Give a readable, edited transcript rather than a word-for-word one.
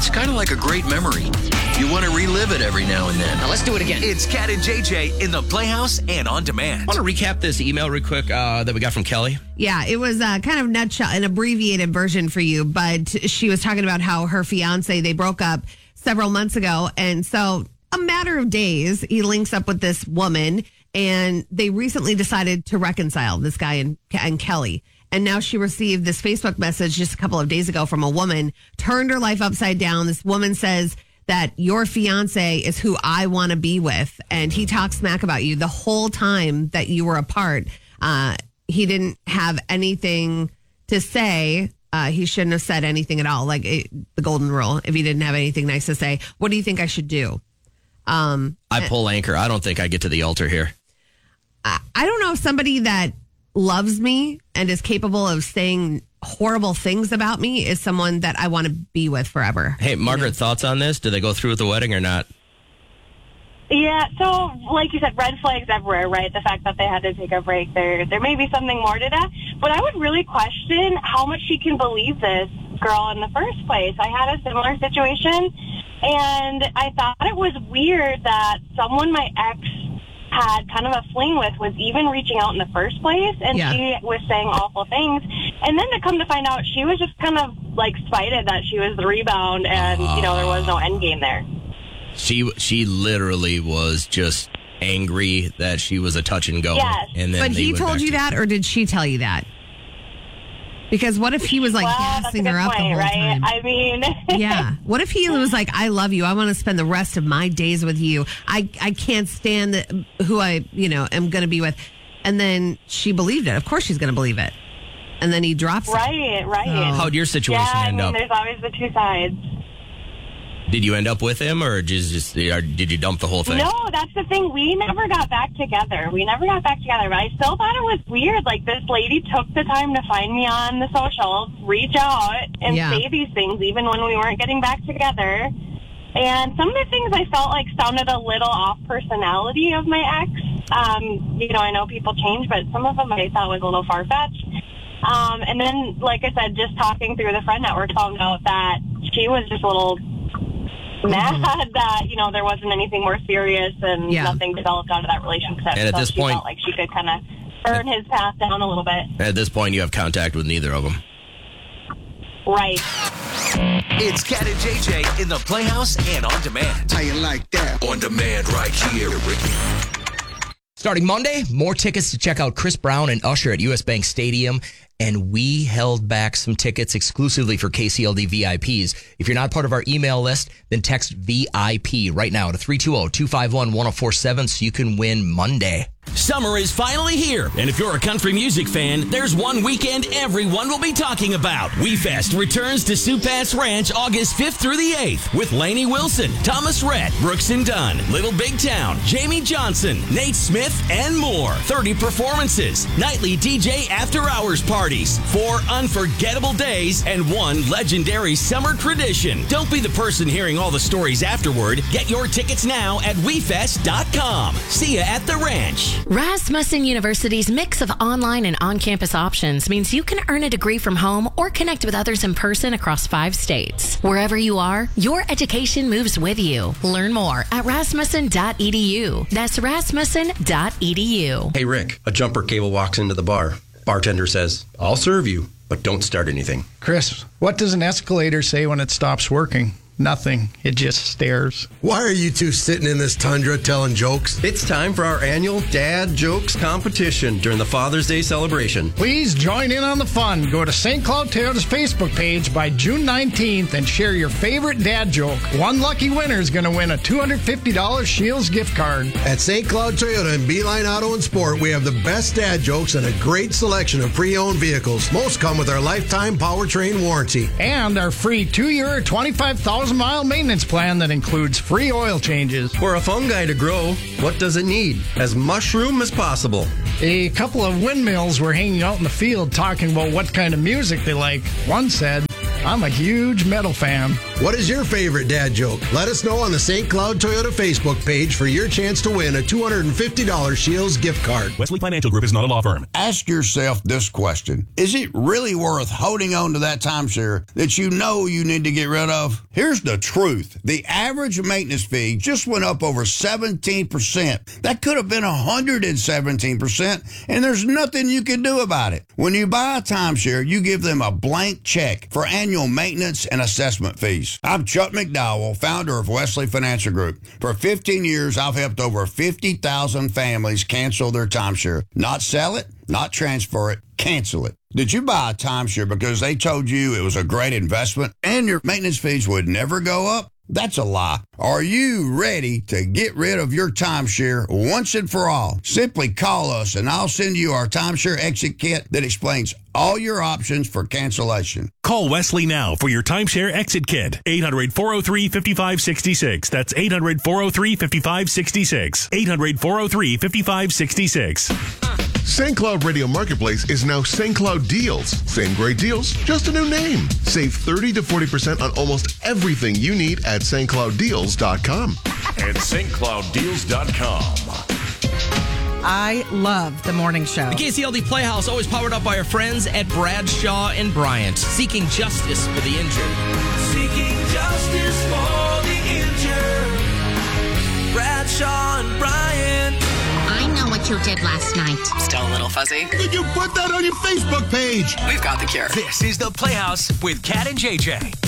It's kind of like a great memory. You want to relive it every now and then. Now let's do it again. It's Cat and JJ in the Playhouse and on demand. I want to recap this email real quick that we got from Kelly. Yeah, it was kind of nutshell, an abbreviated version for you, but she was talking about how her fiance, they broke up several months ago. And so a matter of days, he links up with this woman and they recently decided to reconcile, this guy and Kelly. And now she received this Facebook message just a couple of days ago from a woman, turned her life upside down. This woman says that your fiance is who I want to be with. And he talks smack about you the whole time that you were apart. He didn't have anything to say. He shouldn't have said anything at all. Like the golden rule. If he didn't have anything nice to say, what do you think I should do? I pull anchor. I don't think I get to the altar here. I don't know if somebody that loves me and is capable of saying horrible things about me is someone that I want to be with forever. Hey, Margaret, thoughts on this? Do they go through with the wedding or not? Yeah, so like you said, red flags everywhere, right? The fact that they had to take a break, there may be something more to that. But I would really question how much she can believe this girl in the first place. I had a similar situation, and I thought it was weird that someone my ex had kind of a fling with was even reaching out in the first place, and she was saying awful things. And then to come to find out, she was just kind of like spited that she was the rebound, and there was no end game there. She literally was just angry that she was a touch and go. Yes. And then but he told you that, or did she tell you that? Because what if he was like gassing her up the whole time? I mean, yeah. What if he was like, "I love you. I want to spend the rest of my days with you. I can't stand who I am going to be with," and then she believed it. Of course, she's going to believe it. And then he drops. Right. How'd your situation end up? There's always the two sides. Did you end up with him, or did you dump the whole thing? No, that's the thing. We never got back together. But I still thought it was weird. Like, this lady took the time to find me on the socials, reach out, and say these things, even when we weren't getting back together. And some of the things I felt like sounded a little off personality of my ex. I know people change, but some of them I thought was a little far-fetched. And then, like I said, just talking through the friend network, found out that she was just a little mad that there wasn't anything more serious and nothing developed out of that relationship. And at this point, felt like she could kind of burn his path down a little bit. At this point, you have contact with neither of them. Right. It's Cat and JJ in the Playhouse and on demand. How you like that? On demand right here. Starting Monday, more tickets to check out Chris Brown and Usher at US Bank Stadium. And we held back some tickets exclusively for KCLD VIPs. If you're not part of our email list, then text VIP right now to 320-251-1047 so you can win Monday. Summer is finally here, and if you're a country music fan, there's one weekend everyone will be talking about. WeFest returns to Sioux Pass Ranch August 5th through the 8th with Lainey Wilson, Thomas Rhett, Brooks and Dunn, Little Big Town, Jamie Johnson, Nate Smith, and more. 30 performances, nightly DJ after-hours parties, 4 unforgettable days, and 1 legendary summer tradition. Don't be the person hearing all the stories afterward. Get your tickets now at WeFest.com. See ya at the ranch. Rasmussen University's mix of online and on-campus options means you can earn a degree from home or connect with others in person across 5 states. Wherever you are, your education moves with you. Learn more at rasmussen.edu. That's rasmussen.edu. Hey, Rick, a jumper cable walks into the bar. Bartender says, "I'll serve you, but don't start anything." Chris, what does an escalator say when it stops working? Nothing. It just stares. Why are you two sitting in this tundra telling jokes? It's time for our annual Dad Jokes competition during the Father's Day celebration. Please join in on the fun. Go to St. Cloud Toyota's Facebook page by June 19th and share your favorite dad joke. One lucky winner is going to win a $250 Shields gift card. At St. Cloud Toyota and Beeline Auto and Sport, we have the best dad jokes and a great selection of pre-owned vehicles. Most come with our lifetime powertrain warranty. And our free 2-year, 25,000-mile maintenance plan that includes free oil changes. For a fungi to grow, what does it need? As mushroom as possible. A couple of windmills were hanging out in the field talking about what kind of music they like. One said, "I'm a huge metal fan." What is your favorite dad joke? Let us know on the St. Cloud Toyota Facebook page for your chance to win a $250 Shields gift card. Wesley Financial Group is not a law firm. Ask yourself this question. Is it really worth holding on to that timeshare that you know you need to get rid of? Here's the truth. The average maintenance fee just went up over 17%. That could have been 117%, and there's nothing you can do about it. When you buy a timeshare, you give them a blank check for annual maintenance and assessment fees. I'm Chuck McDowell, founder of Wesley Financial Group. For 15 years, I've helped over 50,000 families cancel their timeshare. Not sell it, not transfer it, cancel it. Did you buy a timeshare because they told you it was a great investment and your maintenance fees would never go up? That's a lie. Are you ready to get rid of your timeshare once and for all? Simply call us and I'll send you our timeshare exit kit that explains all your options for cancellation. Call Wesley now for your timeshare exit kit. 800-403-5566. That's 800-403-5566. 800-403-5566. St. Cloud Radio Marketplace is now St. Cloud Deals. Same great deals, just a new name. Save 30 to 40% on almost everything you need at stclouddeals.com. At stclouddeals.com. I love the morning show. The KCLD Playhouse, always powered up by our friends at Bradshaw and Bryant, seeking justice for the injured. Seeking justice for the injured. Bradshaw and Bryant. I know what you did last night. Still a little fuzzy? Did you put that on your Facebook page? We've got the cure. This is the Playhouse with Kat and JJ.